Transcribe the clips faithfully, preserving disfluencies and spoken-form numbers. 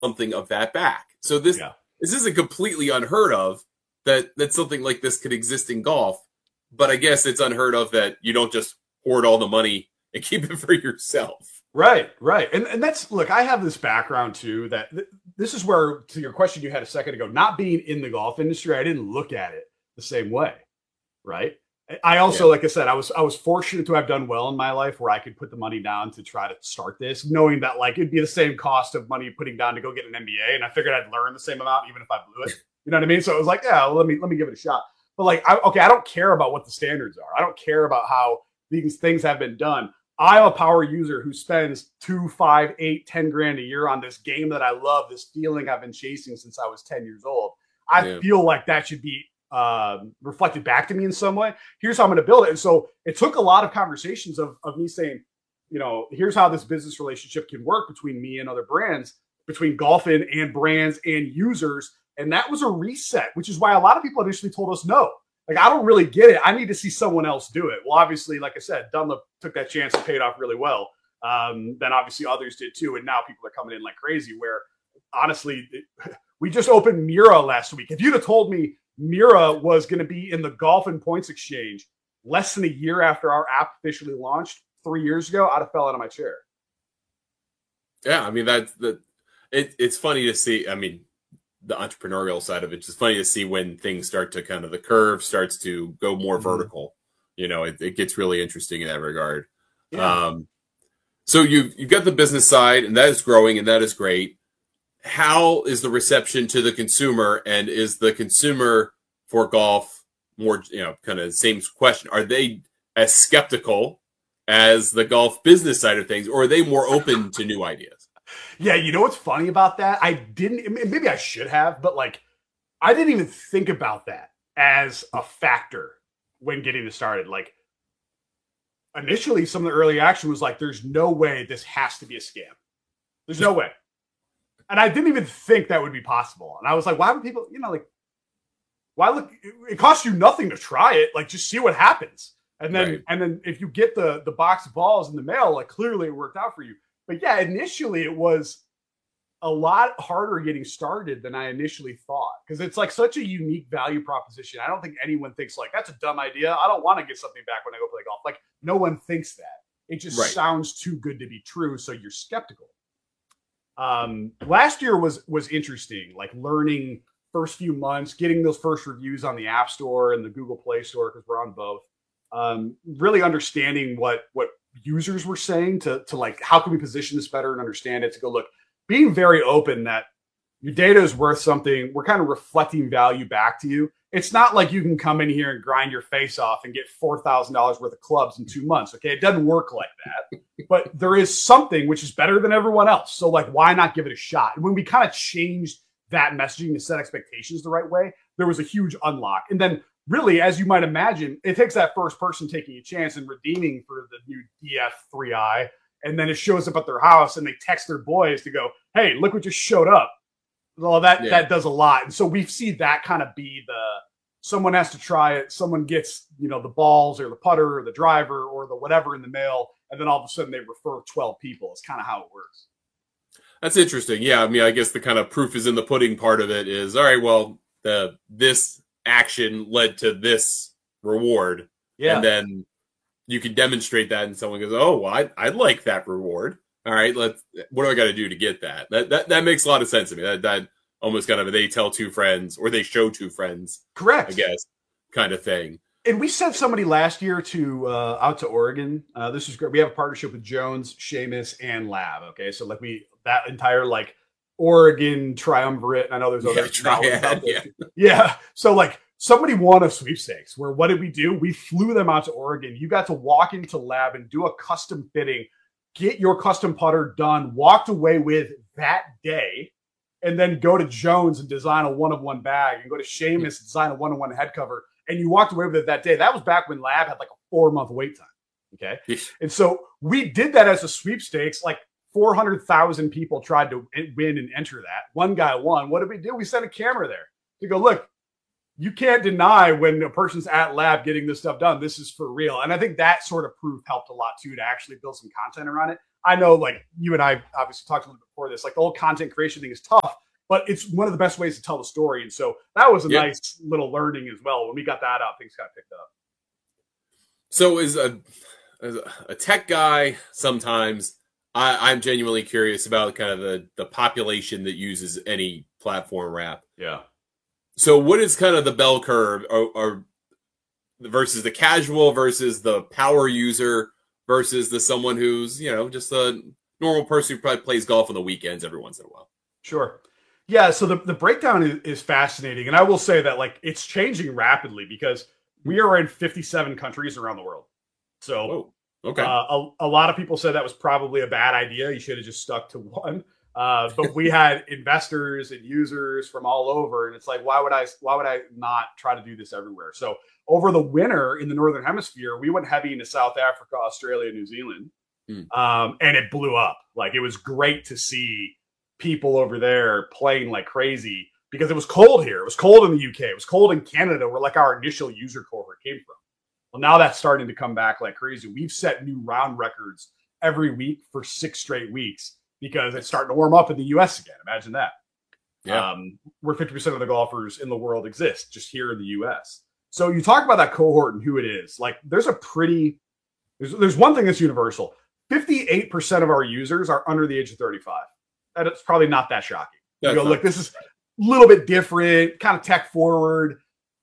something of that back. So this Yeah. this isn't completely unheard of that that something like this could exist in golf, but I guess it's unheard of that you don't just hoard all the money and keep it for yourself. Right, right. And and that's, look, I have this background too, that th- this is where, to your question you had a second ago, not being in the golf industry, I didn't look at it the same way. Right. I also, Yeah. like I said, I was I was fortunate to have done well in my life where I could put the money down to try to start this, knowing that like it'd be the same cost of money putting down to go get an M B A, and I figured I'd learn the same amount even if I blew it. You know what I mean? So it was like, yeah, well, let me let me give it a shot. But like, I, okay, I don't care about what the standards are. I don't care about how these things have been done. I'm a power user who spends two, five, eight, ten grand a year on this game that I love, this feeling I've been chasing since I was ten years old. I Yeah. feel like that should be Um, reflected back to me in some way. Here's how I'm going to build it. And so it took a lot of conversations of, of me saying, you know, here's how this business relationship can work between me and other brands, between Golfin and brands and users. And that was a reset, which is why a lot of people initially told us no. Like, I don't really get it. I need to see someone else do it. Well, obviously, like I said, Dunlop took that chance and paid off really well. Um, then obviously others did too. And now people are coming in like crazy, where honestly, it, we just opened Mira last week. If you'd have told me Mira was going to be in the Golfin Points Exchange less than a year after our app officially launched three years ago, I'd have fell out of my chair. Yeah, I mean, that's the it, it's funny to see. I mean, the entrepreneurial side of it, it's funny to see when things start to kind of the curve starts to go more Mhm. vertical. You know, it, it gets really interesting in that regard. Yeah. Um, so you've you've got the business side, and that is growing, and that is great. How is the reception to the consumer, and is the consumer for golf more, you know, kind of same question? Are they as skeptical as the golf business side of things, or are they more open to new ideas? Yeah, you know what's funny about that? I didn't, maybe I should have, but like, I didn't even think about that as a factor when getting this started. Like, initially, some of the early action was like, there's no way this has to be a scam. There's no way. And I didn't even think that would be possible. And I was like, why would people, you know, like, why look, it costs you nothing to try it. Like, just see what happens. And then, Right. and then if you get the, the box of balls in the mail, like, clearly it worked out for you. But yeah, initially it was a lot harder getting started than I initially thought. Cause it's like such a unique value proposition. I don't think anyone thinks like, that's a dumb idea. I don't want to get something back when I go play golf. Like, no one thinks that. It just Right. sounds too good to be true. So you're skeptical. Um, last year was was interesting, like learning first few months, getting those first reviews on the App Store and the Google Play Store, because we're on both. Um, really understanding what what users were saying to to like, how can we position this better and understand it, to go, look, being very open that your data is worth something. We're kind of reflecting value back to you. It's not like you can come in here and grind your face off and get four thousand dollars worth of clubs in two months. Okay. It doesn't work like that, but there is something which is better than everyone else. So like, why not give it a shot? And when we kind of changed that messaging to set expectations the right way, there was a huge unlock. And then really, as you might imagine, it takes that first person taking a chance and redeeming for the new D F three i. And then it shows up at their house and they text their boys to go, hey, look what just showed up. Well, that, Yeah. that does a lot. And so we see that kind of be the, someone has to try it. Someone gets, you know, the balls or the putter or the driver or the whatever in the mail. And then all of a sudden they refer twelve people. It's kind of how it works. That's interesting. Yeah. I mean, I guess the kind of proof is in the pudding part of it is, all right, well, the, this action led to this reward. Yeah. And then you can demonstrate that and someone goes, oh, well, I, I'd like that reward. All right, let's, what do I got to do to get that? That, that? that makes a lot of sense to me. That, that almost kind of a they tell two friends or they show two friends. Correct. I guess, kind of thing. And we sent somebody last year to uh, out to Oregon. Uh, this is great. We have a partnership with Jones, Seamus, and Lab. Okay, so like we that entire like Oregon triumvirate. And I know there's other Yeah, triad, out there. yeah. Yeah. So like somebody won a sweepstakes. Where what did we do? We flew them out to Oregon. You got to walk into Lab and do a custom fitting, get your custom putter done, walked away with that day, and then go to Jones and design a one-of-one bag, and go to Seamus and design a one-of-one head cover. And you walked away with it that day. That was back when Lab had like a four-month wait time. Okay. And so we did that as a sweepstakes. Like four hundred thousand people tried to win and enter that. One guy won. What did we do? We sent a camera there to go, look, you can't deny when a person's at Lab getting this stuff done. This is for real. And I think that sort of proof helped a lot too, to actually build some content around it. I know, like you and I obviously talked a little bit before this, like the whole content creation thing is tough, but it's one of the best ways to tell the story. And so that was a yeah. nice little learning as well. When we got that out, things got picked up. So as a, as a tech guy, sometimes I, I'm genuinely curious about kind of the, the population that uses any platform wrap. Yeah. So what is kind of the bell curve or, or versus the casual versus the power user versus the someone who's, you know, just a normal person who probably plays golf on the weekends every once in a while? Sure. Yeah. So the, the breakdown is, is fascinating. And I will say that like it's changing rapidly because we are in fifty-seven countries around the world. So Whoa. Okay. Uh, a, a lot of people said that was probably a bad idea. You should have just stuck to one. Uh, but we had investors and users from all over, and it's like, why would I? Why would I not try to do this everywhere? So over the winter in the Northern Hemisphere, we went heavy into South Africa, Australia, New Zealand, mm. um, and it blew up. Like it was great to see people over there playing like crazy because it was cold here. It was cold in the U K. It was cold in Canada, where like our initial user cohort came from. Well, now that's starting to come back like crazy. We've set new round records every week for six straight weeks because it's starting to warm up in the U S again. Imagine that. Yeah. Um, where fifty percent of the golfers in the world exist just here in the U S. So you talk about that cohort and who it is. Like there's a pretty, there's, there's one thing that's universal. fifty-eight percent of our users are under the age of thirty-five. And it's probably not that shocking. That's you go, look, this is a little bit different, kind of tech forward.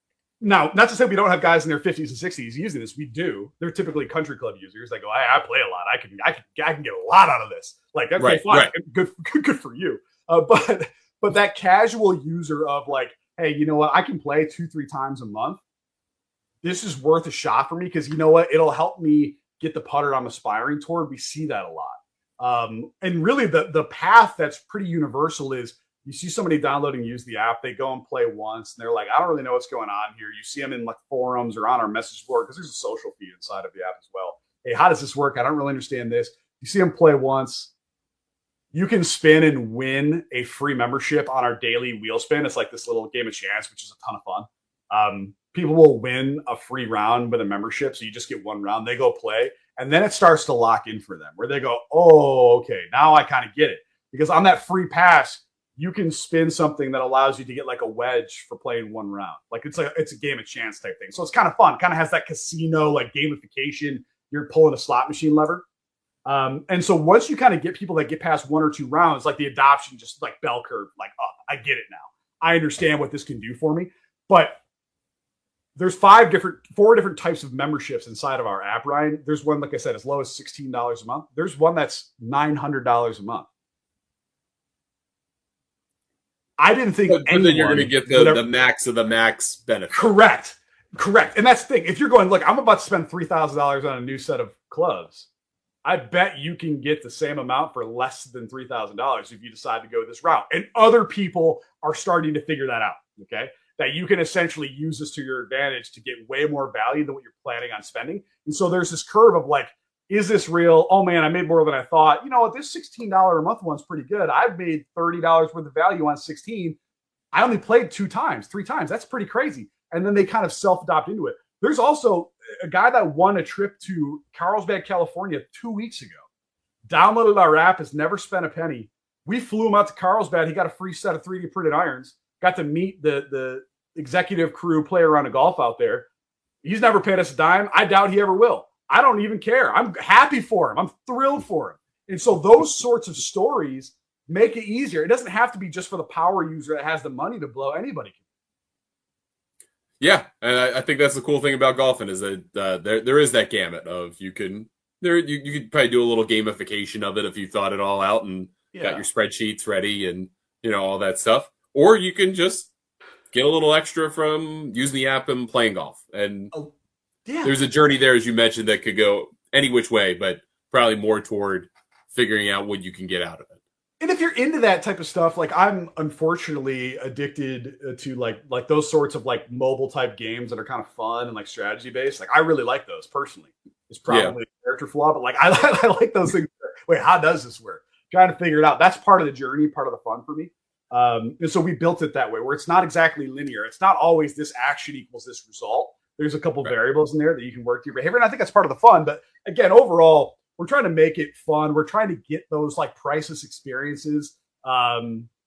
Now, not to say we don't have guys in their fifties and sixties using this. We do. They're typically country club users. They go, I, I play a lot. I can, I can, I can get a lot out of this. Like that's right, fine. Right. Good, good, good for you. Uh, but, but that casual user of like, hey, you know what? I can play two, three times a month. This is worth a shot for me because you know what? It'll help me get the putter I'm aspiring toward. We see that a lot. Um, and really, the the path that's pretty universal is. You see somebody download and use the app, they go and play once, and they're like, I don't really know what's going on here. You see them in like forums or on our message board because there's a social feed inside of the app as well. Hey, how does this work? I don't really understand this. You see them play once. You can spin and win a free membership on our daily wheel spin. It's like this little game of chance, which is a ton of fun. Um, people will win a free round with a membership. So you just get one round, they go play, and then it starts to lock in for them where they go, oh, okay, now I kind of get it. Because on that free pass, you can spin something that allows you to get like a wedge for playing one round. Like it's like it's a game of chance type thing. So it's kind of fun. Kind of has that casino like gamification. You're pulling a slot machine lever. Um, and so once you kind of get people that get past one or two rounds, like the adoption just like bell curve, like up. I get it now. I understand what this can do for me. But there's five different, four different types of memberships inside of our app, Ryan. There's one, like I said, as low as sixteen dollars a month. There's one that's nine hundred dollars a month. I didn't think but, but then you're going to get the, the max of the max benefit. Correct. Correct. And that's the thing. If you're going, look, I'm about to spend three thousand dollars on a new set of clubs. I bet you can get the same amount for less than three thousand dollars if you decide to go this route. And other people are starting to figure that out, okay? That you can essentially use this to your advantage to get way more value than what you're planning on spending. And so there's this curve of like, is this real? Oh man, I made more than I thought. You know what? This sixteen dollars a month one's pretty good. I've made thirty dollars worth of value on sixteen. I only played two times, three times. That's pretty crazy. And then they kind of self-adopt into it. There's also a guy that won a trip to Carlsbad, California two weeks ago. Downloaded our app, has never spent a penny. We flew him out to Carlsbad. He got a free set of three D printed irons. Got to meet the, the executive crew, play around a golf out there. He's never paid us a dime. I doubt he ever will. I don't even care. I'm happy for him. I'm thrilled for him. And so those sorts of stories make it easier. It doesn't have to be just for the power user that has the money to blow. Anybody can. Yeah, and I, I think that's the cool thing about golfing is that uh, there there is that gamut of you can there you, you could probably do a little gamification of it if you thought it all out and yeah. got your spreadsheets ready and you know all that stuff, or you can just get a little extra from using the app and playing golf. And oh. Yeah. There's a journey there, as you mentioned, that could go any which way, but probably more toward figuring out what you can get out of it. And if you're into that type of stuff, like I'm unfortunately addicted to like like those sorts of like mobile type games that are kind of fun and like strategy based. Like I really like those personally. It's probably yeah. a character flaw, but like I, I like those things. Wait, how does this work? Trying to figure it out. That's part of the journey, part of the fun for me. Um, and so we built it that way, where it's not exactly linear. It's not always this action equals this result. There's a couple right. variables in there that you can work through your behavior. And I think that's part of the fun. But again, overall, we're trying to make it fun. We're trying to get those like priceless experiences. Um,